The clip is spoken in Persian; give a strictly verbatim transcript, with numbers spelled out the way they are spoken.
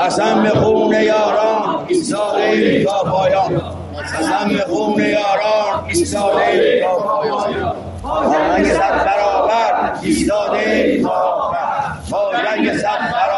قسم به خون یاران ایستاده تا پایان. قسم به خون یاران ایستاده تا پایان. با جنگ صد برابر ایستاده تا آخر. با جنگ صد برابر